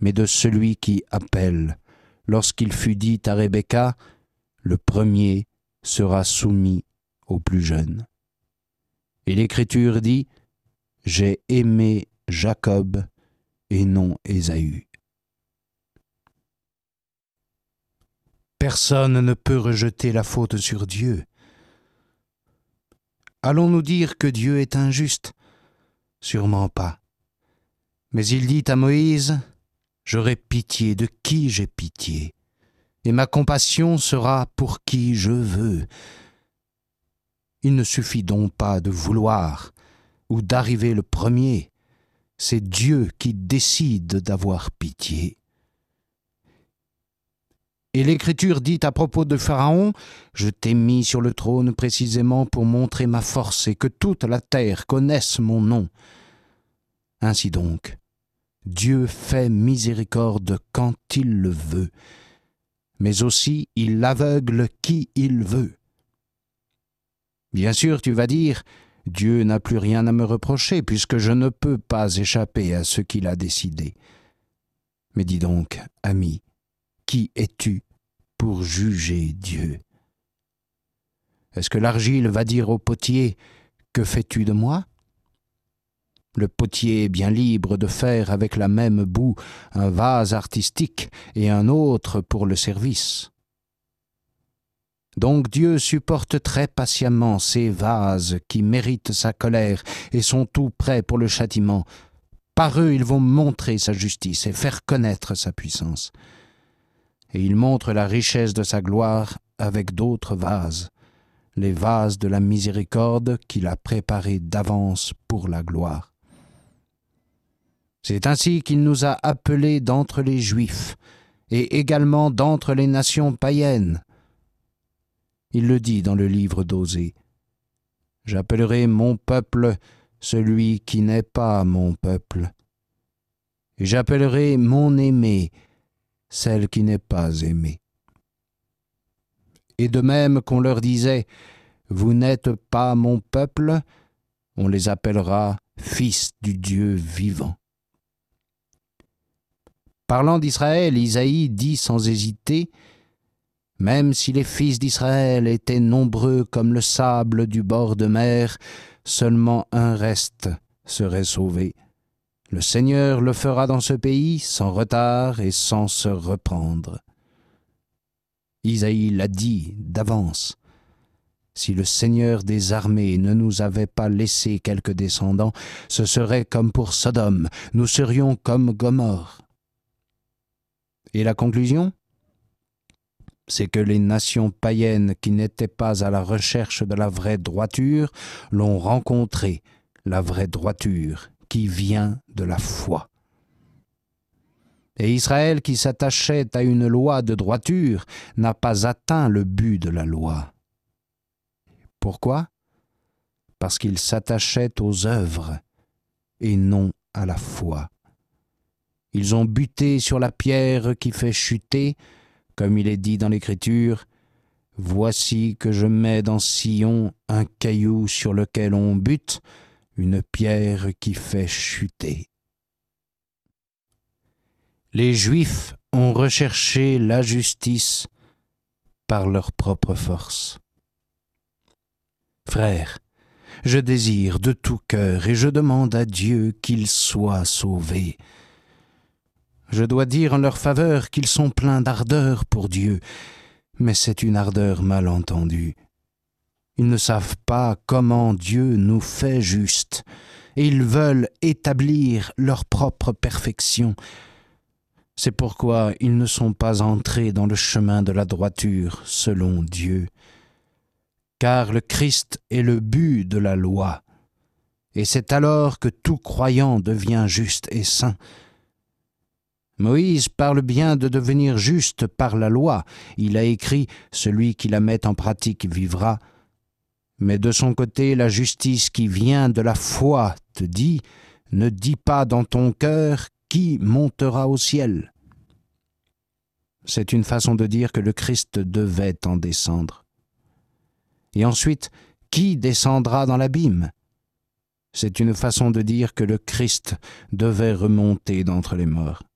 mais de celui qui appelle. Lorsqu'il fut dit à Rebecca, « Le premier sera soumis au plus jeune. » Et l'Écriture dit, « J'ai aimé Jacob et non Ésaü. » Personne ne peut rejeter la faute sur Dieu. Allons-nous dire que Dieu est injuste? Sûrement pas. Mais il dit à Moïse, « J'aurai pitié de qui j'ai pitié, et ma compassion sera pour qui je veux. » Il ne suffit donc pas de vouloir ou d'arriver le premier. C'est Dieu qui décide d'avoir pitié. Et l'Écriture dit à propos de Pharaon, « Je t'ai mis sur le trône précisément pour montrer ma force et que toute la terre connaisse mon nom. » Ainsi donc, Dieu fait miséricorde quand il le veut, mais aussi il aveugle qui il veut. Bien sûr, tu vas dire, « Dieu n'a plus rien à me reprocher puisque je ne peux pas échapper à ce qu'il a décidé. » Mais dis donc, ami, qui es-tu pour juger Dieu? Est-ce que l'argile va dire au potier, « Que fais-tu de moi ?» Le potier est bien libre de faire avec la même boue un vase artistique et un autre pour le service. Donc Dieu supporte très patiemment ces vases qui méritent sa colère et sont tout prêts pour le châtiment. Par eux, ils vont montrer sa justice et faire connaître sa puissance. Et il montre la richesse de sa gloire avec d'autres vases, les vases de la miséricorde qu'il a préparés d'avance pour la gloire. C'est ainsi qu'il nous a appelés d'entre les Juifs et également d'entre les nations païennes. Il le dit dans le livre d'Osée, « J'appellerai mon peuple celui qui n'est pas mon peuple, et j'appellerai mon aimé celle qui n'est pas aimée. » Et de même qu'on leur disait, « Vous n'êtes pas mon peuple », on les appellera fils du Dieu vivant. Parlant d'Israël, Isaïe dit sans hésiter, « Même si les fils d'Israël étaient nombreux comme le sable du bord de mer, seulement un reste serait sauvé. Le Seigneur le fera dans ce pays sans retard et sans se reprendre. » Isaïe l'a dit d'avance. Si le Seigneur des armées ne nous avait pas laissé quelques descendants, ce serait comme pour Sodome, nous serions comme Gomorrhe. Et la conclusion? C'est que les nations païennes qui n'étaient pas à la recherche de la vraie droiture l'ont rencontrée, la vraie droiture qui vient de la foi. Et Israël qui s'attachait à une loi de droiture n'a pas atteint le but de la loi. Pourquoi? Parce qu'il s'attachait aux œuvres et non à la foi. Ils ont buté sur la pierre qui fait chuter, comme il est dit dans l'Écriture, « Voici que je mets dans Sion un caillou sur lequel on bute, une pierre qui fait chuter. » Les Juifs ont recherché la justice par leur propre force. Frères, je désire de tout cœur et je demande à Dieu qu'ils soient sauvés. Je dois dire en leur faveur qu'ils sont pleins d'ardeur pour Dieu, mais c'est une ardeur mal entendue. Ils ne savent pas comment Dieu nous fait justes, et ils veulent établir leur propre perfection. C'est pourquoi ils ne sont pas entrés dans le chemin de la droiture selon Dieu. Car le Christ est le but de la loi, et c'est alors que tout croyant devient juste et saint. Moïse parle bien de devenir juste par la loi. Il a écrit « Celui qui la met en pratique vivra ». Mais de son côté, la justice qui vient de la foi te dit « Ne dis pas dans ton cœur qui montera au ciel ». C'est une façon de dire que le Christ devait en descendre. Et ensuite, qui descendra dans l'abîme? C'est une façon de dire que le Christ devait remonter d'entre les morts.